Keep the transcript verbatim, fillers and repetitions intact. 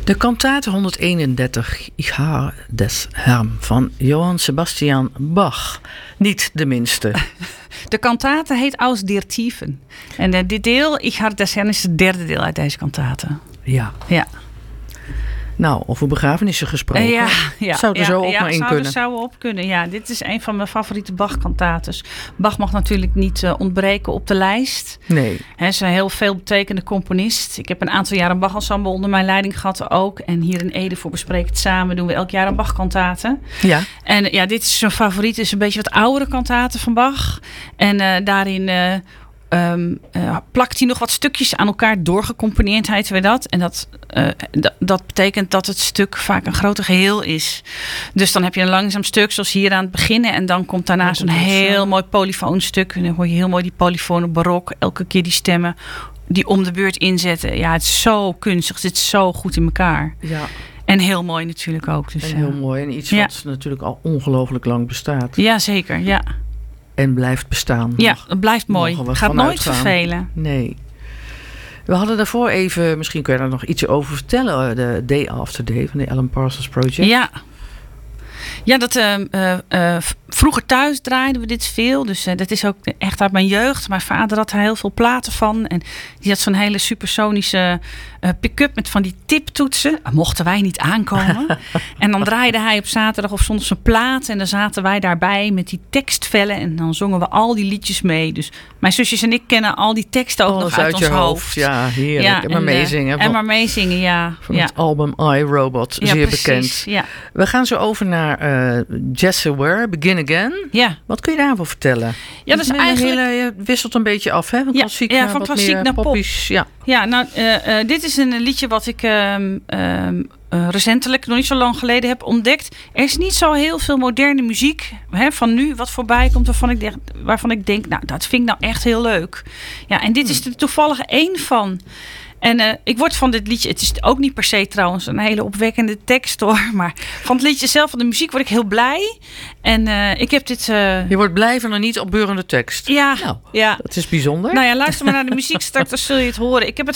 De kantate honderdeenendertig, Ich Haar des Herrn van Johann Sebastian Bach. Niet de minste. De kantate heet Aus der Tiefen. En uh, dit deel, Ich Haar des Herrn, is het derde deel uit deze kantate. Ja. Ja. Nou, over begrafenissen gesproken. Uh, ja, ja, zou er ja, zo ook ja, maar in zou kunnen. Er zou op kunnen, ja. Dit is een van mijn favoriete Bach-kantates. Bach mag natuurlijk niet uh, ontbreken op de lijst. Nee. Hij is een heel veelbetekende componist. Ik heb een aantal jaar een Bach-ensemble onder mijn leiding gehad ook. En hier in Ede voor Bespreek het Samen doen we elk jaar een Bach-kantate. Ja. En ja, dit is zo'n favoriet. Het is een beetje wat oudere kantate van Bach. En uh, daarin... Uh, Um, uh, plakt hij nog wat stukjes aan elkaar, doorgecomponeerd heet we dat. En dat, uh, d- dat betekent dat het stuk vaak een groter geheel is. Dus dan heb je een langzaam stuk zoals hier aan het begin. En dan komt daarna ja, zo'n heel mooi polyfoon stuk. En dan hoor je heel mooi die polyfone barok. Elke keer die stemmen die om de beurt inzetten. Ja, het is zo kunstig. Het zit zo goed in elkaar. Ja. En heel mooi natuurlijk ook. Dus, en heel uh, mooi. En iets ja. wat natuurlijk al ongelooflijk lang bestaat. Ja, zeker. Ja. En blijft bestaan. Ja, het blijft mooi. Mogen we Gaat vanuit nooit gaan. vervelen. Nee. We hadden daarvoor even, misschien kun je daar nog iets over vertellen. De Day After Day van de Alan Parsons Project. Ja. Ja, dat, uh, uh, uh, vroeger thuis draaiden we dit veel. Dus uh, dat is ook echt uit mijn jeugd. Mijn vader had er heel veel platen van. En die had zo'n hele supersonische uh, pick-up met van die tiptoetsen. Mochten wij niet aankomen. En dan draaide hij op zaterdag of zondag zijn plaat. En dan zaten wij daarbij met die tekstvellen. En dan zongen we al die liedjes mee. Dus mijn zusjes en ik kennen al die teksten ook Alles nog uit, uit ons je hoofd. hoofd. Ja, heerlijk. Ja, en maar en, meezingen. Uh, en maar meezingen, ja. Van ja. het album I, Robot. Ja, zeer precies, bekend. Ja. We gaan zo over naar uh, Jazz Aware, Begin Again. Ja. Wat kun je daarvoor vertellen? Ja, dat is een eigenlijk... Hele, je wisselt een beetje af, hè? Van Ja, klassiek ja, naar van wat klassiek meer naar pop. poppies. Ja. Ja, nou, uh, uh, dit is een liedje wat ik uh, uh, uh, recentelijk, nog niet zo lang geleden, heb ontdekt. Er is niet zo heel veel moderne muziek hè, van nu wat voorbij komt waarvan ik, denk, waarvan ik denk, nou, dat vind ik nou echt heel leuk. Ja, en dit is er toevallig één van. En uh, ik word van dit liedje, het is ook niet per se trouwens een hele opwekkende tekst hoor, maar van het liedje zelf, van de muziek, word ik heel blij. En uh, ik heb dit... Uh... Je wordt blij van een niet opbeurende tekst. Ja, nou, ja. Dat is bijzonder. Nou ja, luister maar naar de muziek straks, dan zul je het horen. Ik heb het